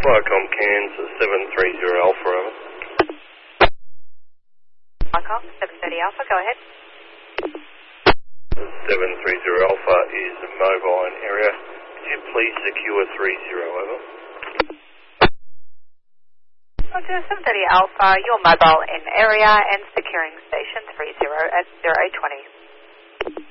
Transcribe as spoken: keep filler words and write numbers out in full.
Viacom Cairns seven three zero Alpha, over. Viacom seven thirty Alpha, go ahead. seven three zero Alpha is mobile in area. Could you please secure three zero, over? Roger, seven thirty Alpha, you're mobile in area and securing station three zero at zero eight twenty.